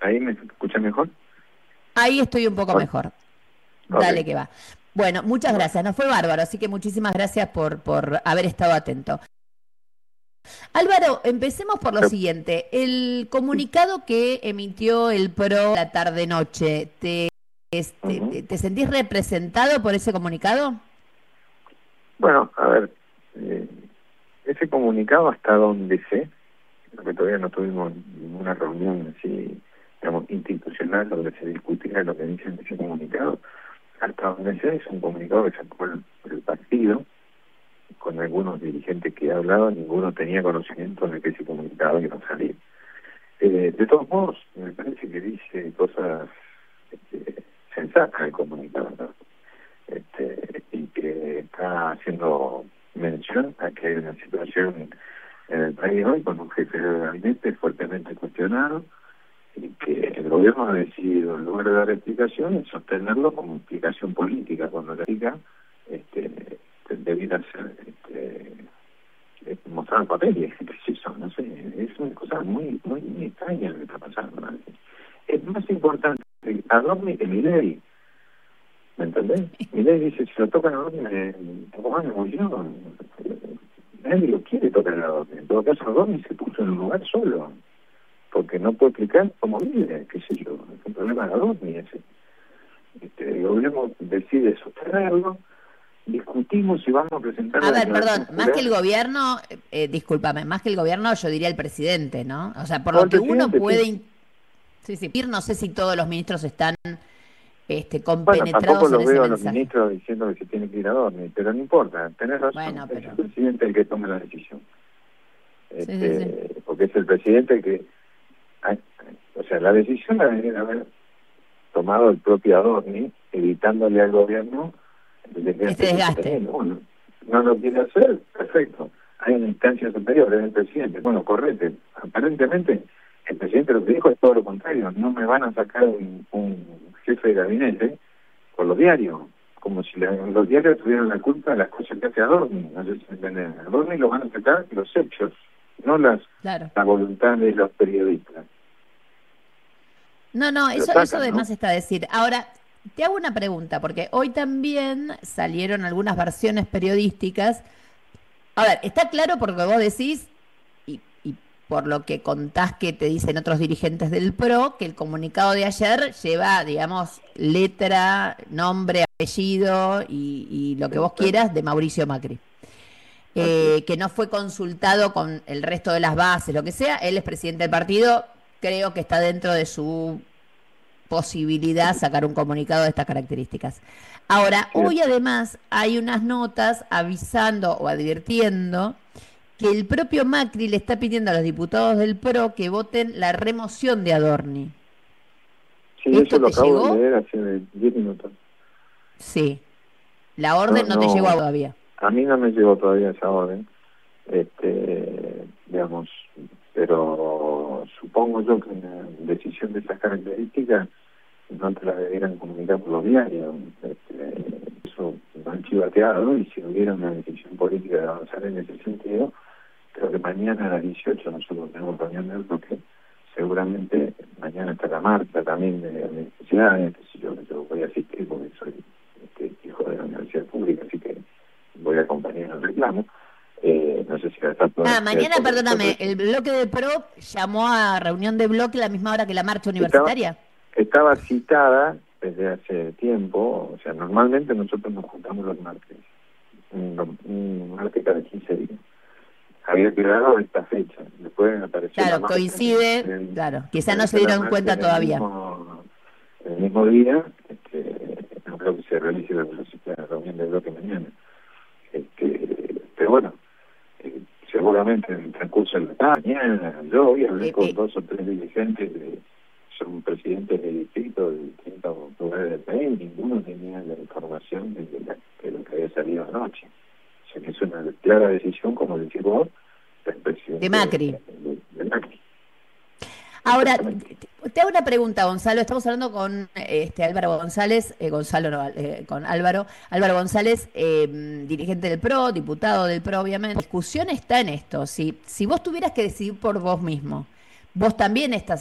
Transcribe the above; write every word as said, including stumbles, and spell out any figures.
¿Ahí me escucha mejor? Ahí estoy un poco Ok. mejor. Dale Ok. que va. Bueno, muchas Bueno, gracias. Nos fue bárbaro, así que muchísimas gracias por, por haber estado atento. Álvaro, empecemos por lo pero- siguiente. El sí. comunicado que emitió el PRO la tarde-noche, ¿te, este, Ujú. te, te sentís representado por ese comunicado? Bueno, a ver, eh, ese comunicado hasta donde sé, porque todavía no tuvimos ninguna reunión así, digamos, institucional donde se discutiera lo que dice en ese comunicado, hasta donde sé es un comunicado que sacó el, el partido, con algunos dirigentes que he hablado, ninguno tenía conocimiento de que ese comunicado iba a salir. Eh, de todos modos, me parece que dice cosas este, sensatas el comunicado, ¿no? Este, y que está haciendo mención a que hay una situación en el país hoy con un jefe de gabinete fuertemente cuestionado y que el gobierno ha decidido, en lugar de dar explicaciones, sostenerlo como explicación política, cuando la explica este, debiera ser este, eh, mostrar papeles, qué sé yo, no sé, es una cosa muy muy, muy extraña lo que está pasando, ¿no? Es más importante Adorni que Milei, ¿me entendés? Milei dice, si lo tocan a Adorni, me pongo más emoción. Nadie lo quiere tocar a Adorni. En todo caso, Adorni se puso en un lugar solo, porque no puede explicar cómo vive, qué sé yo, es un problema de Adorni ese. Este, el gobierno decide sostenerlo, discutimos si vamos a presentar A la ver, declaración perdón, más que el jurada. gobierno, eh, discúlpame, más que el gobierno yo diría el presidente, ¿no? O sea, por O lo el que uno presidente, puede sí. in- sí, sí, no sé si todos los ministros están este, Bueno, tampoco compenetrados en los ese veo a los mensaje. ministros diciendo que se tiene que ir a dormir, pero no importa, tenés razón, Bueno, es el pero presidente el que tome la decisión. sí, sí, sí. Este, porque es el presidente el que... hay- o sea, la decisión la debería haber tomado el propio Adorni, evitándole al gobierno el Este desgaste que está desgaste. teniendo. Bueno, no lo quiere hacer, perfecto. Hay una instancia superior, es el presidente. Bueno, correte. Aparentemente, el presidente lo que dijo es todo lo contrario. No me van a sacar un, un jefe de gabinete por los diarios, como si la- los diarios tuvieran la culpa de las cosas que hace Adorni. No sé si me entienden. Adorni lo van a sacar los hechos, no las Claro. la voluntad de los periodistas. No, no, Lo eso, eso sacan, ¿no? además está a decir. Ahora, te hago una pregunta, porque hoy también salieron algunas versiones periodísticas. A ver, está claro por lo que vos decís y, y por lo que contás que te dicen otros dirigentes del PRO, que el comunicado de ayer lleva, digamos, letra, nombre, apellido y, y lo que Sí, vos claro. quieras de Mauricio Macri. Así es. Eh, que no fue consultado con el resto de las bases, lo que sea. Él es presidente del partido, creo que está dentro de su posibilidad sacar un comunicado de estas características. Ahora, Sí, hoy además hay unas notas avisando o advirtiendo que el propio Macri le está pidiendo a los diputados del PRO que voten la remoción de Adorni. sí, eso ¿Esto lo te acabo de llegó? leer hace diez minutos. Sí. La No, orden no te llegó no, todavía. a mí no me llegó todavía esa orden, este, digamos, pero supongo yo que una decisión de esas características no te la debieran comunicar por los diarios. Este, eso lo han chivateado y si hubiera una decisión política de avanzar en ese sentido, creo que mañana a las dieciocho nosotros tenemos reunión del bloque. Seguramente mañana está la marcha también de universidades, que si yo, yo voy a asistir porque soy este, hijo de la universidad pública, así que voy a acompañar el reclamo. Eh, no sé si va a estar toda la Ah, universidad mañana, pública perdóname, presente. el bloque del PRO llamó a reunión de bloque a la misma hora que la marcha Estaba, universitaria. estaba citada desde hace tiempo, o sea, normalmente nosotros nos juntamos los martes, un, un martes cada quince días. Había quedado esta fecha, después apareció la Claro, marcha, en coincide, el, claro, quizá no se apareció la dieron marcha cuenta en el todavía. mismo en el mismo día, este, no creo que se realice la, la reunión del bloque mañana. Este, pero bueno, eh, seguramente en el transcurso de la mañana, yo hoy hablé Eh, con eh, dos o tres dirigentes, de, son presidentes de distritos de distintos lugares del país, ninguno tenía la información de, la, de lo que había salido anoche. O sea que es una clara decisión, como decís vos, del de presidente de, Macri. de, de Macri. Ahora, Exactamente. te hago una pregunta, Gonzalo. Estamos hablando con este Álvaro González, eh, Gonzalo no, eh, con Álvaro, Álvaro González, eh, dirigente del PRO, diputado del PRO, obviamente. La discusión está en esto. Si, si vos tuvieras que decidir por vos mismo, vos también estás